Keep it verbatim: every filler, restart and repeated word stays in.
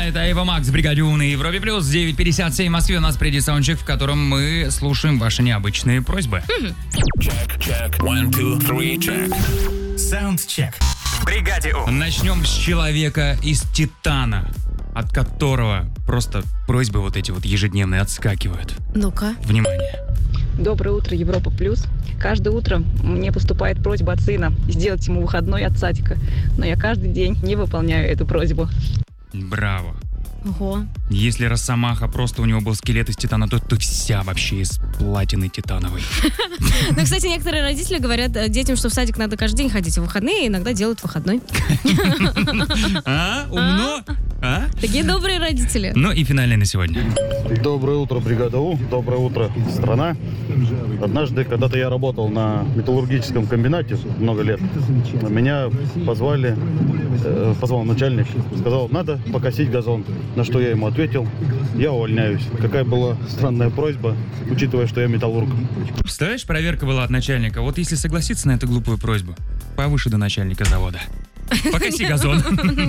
это Эва Макс в бригаде У на Европе плюс. девять пятьдесят семь в Москве у нас впереди саундчек, в котором мы слушаем ваши необычные просьбы. Check, check, one, two, three, check. Саундчек в бригаде У. Начнем с человека из Титана, от которого просто просьбы вот эти вот ежедневные отскакивают. Ну-ка. Внимание. Доброе утро, Европа Плюс. Каждое утро мне поступает просьба от сына сделать ему выходной от садика, но я каждый день не выполняю эту просьбу. Браво. Ого. Если Росомаха просто у него был скелет из титана, то ты вся вообще из платины титановой. Ну, кстати, некоторые родители говорят детям, что в садик надо каждый день ходить в выходные, и иногда делают выходной. А? Умно? А? Такие добрые родители. Ну и финальное на сегодня. Доброе утро, бригада У. Доброе утро, страна. Однажды, когда-то я работал на металлургическом комбинате много лет. Меня позвали, э, позвал начальник, сказал, надо покосить газон. На что я ему ответил, я увольняюсь. Какая была странная просьба, учитывая, что я металлург. Представляешь, проверка была от начальника. Вот если согласиться на эту глупую просьбу, повыше до начальника завода. Покоси газон.